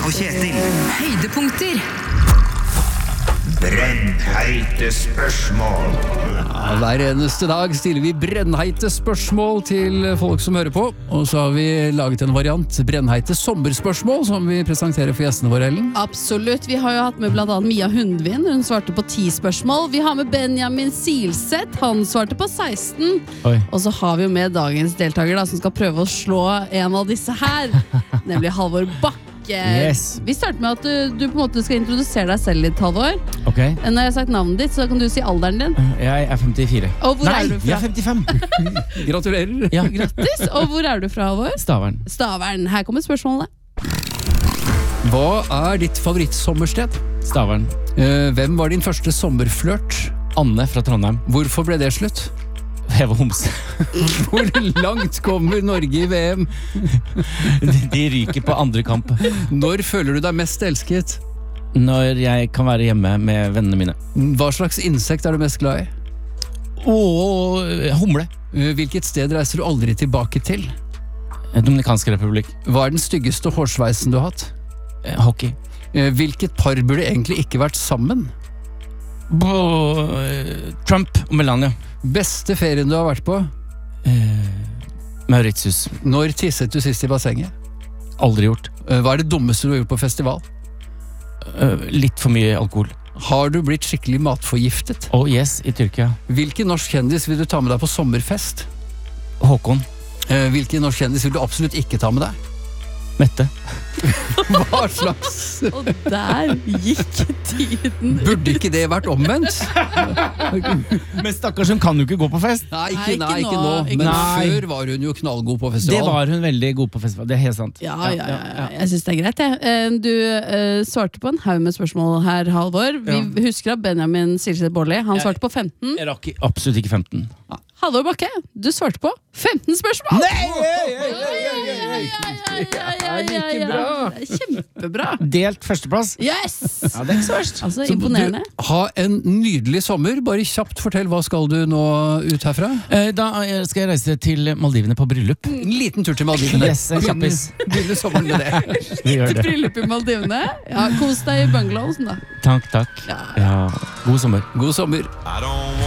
og Kjetil. Høydepunkter. Brennheite spørsmål. Ja, hver eneste dag stiller vi brennheite spørsmål til folk som hører på. Og så har vi laget en variant, brennheite sommerspørsmål, som vi presenterer for gjestene våre, Ellen. Absolutt, vi har jo hatt med blant annet Mia Hundvin. Hun svarte på 10 spørsmål. Vi har med Benjamin Silseth, han svarte på 16. Oi. Og så har vi jo med dagens deltaker da, som skal prøve å slå en av disse her, nemlig Halvor Bakke. Yes. Vi starter med at du på en måte skal introdusere deg selv litt, Halvor. Ok. Når jeg har sagt navnet ditt, så kan du si alderen din. Jeg er 54. Og hvor Nei, er du fra? jeg er 55. Gratulerer. Ja. Grattis! Og hvor er du fra, Halvor? Stavern. Stavern. Her kommer spørsmålet. Hva er ditt favorittsommersted? Stavern. Hvem var din første sommerflørt? Anne fra Trondheim. Hvorfor ble det slutt? Jeg var homse. Hvor langt kommer Norge i VM? De ryker på andre kamp. Når føler du deg mest elsket? Når jeg kan være hjemme med vennene mine. Hva slags insekt er du mest glad i? Humle. Hvilket sted reiser du aldri tilbake til? Dominikansk republikk. Hva er den styggeste hårsveisen du har hatt? Hockey. Hvilket par burde egentlig ikke vært sammen? Trump og Melania. Beste ferien du har vært på? Mauritius. Når tisset du sist i bassenget? Aldri gjort. Hva er det dummeste du har gjort på festival? Litt for mye alkohol. Har du blitt skikkelig matforgiftet? Oh yes, i Tyrkia. Hvilken norsk kjendis vil du ta med deg på sommerfest? Håkon. Hvilken norsk kjendis vil du absolutt ikke ta med deg? Mette. Hva slags? Og der gikk tiden. Burde ikke det vært omvendt? Men stakkars, hun kan jo ikke gå på fest. Nei, Nei, ikke ikke nå. nå. Men Nei. før var hun jo knallgod på Det festival. var hun veldig god på festival, det er helt sant. Ja. Jeg synes det er greit, jeg. Du svarte på en haug med spørsmål her, Halvor. Vi husker at Benjamin Silseth Bårdli, han svarte på 15. Jeg rakk absolutt ikke 15. Halvor Bakke, du svarte på 15 spørsmål! Kjempebra! Delt førsteplass. Yes! Ja, det er ikke så verst. Altså, Så imponerende. Du, ha en nydelig sommer. Bare kjapt fortell, hva skal du nå ut herfra? Da skal jeg reise til Maldivene på bryllup. En liten tur til Maldivene. Yes, en kjappis. Begynner sommeren med det. Vi gjør det. Bryllup i Maldivene. Ja, kos deg i bungalowsen da. Takk. Ja. Ja, god sommer. God sommer. I don't